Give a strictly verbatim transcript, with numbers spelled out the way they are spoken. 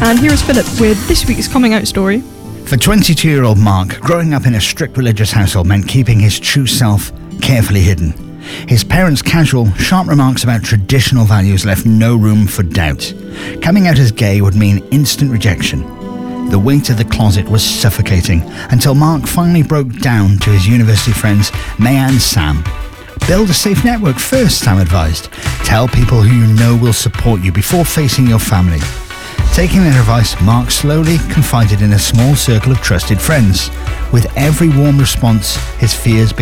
And here is Philip with this week's coming out story. For twenty-two-year-old Mark, growing up in a strict religious household meant keeping his true self carefully hidden. His parents' casual, sharp remarks about traditional values left no room for doubt. Coming out as gay would mean instant rejection. The weight of the closet was suffocating until Mark finally broke down to his university friends Maya and Sam. Build a safe network first, Sam advised. Tell people who you know will support you before facing your family. Taking their advice, Mark slowly confided in a small circle of trusted friends. With every warm response, his fears became